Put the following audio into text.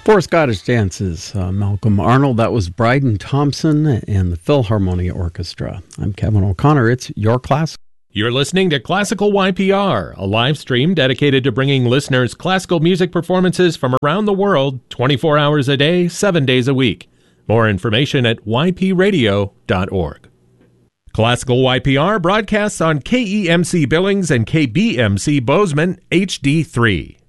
Before Scottish Dances, Malcolm Arnold, that was Bryden Thompson and the Philharmonia Orchestra. I'm Kevin O'Connor. It's your class. You're listening to Classical YPR, a live stream dedicated to bringing listeners classical music performances from around the world 24 hours a day, 7 days a week. More information at ypradio.org. Classical YPR broadcasts on KEMC Billings and KBMC Bozeman HD3.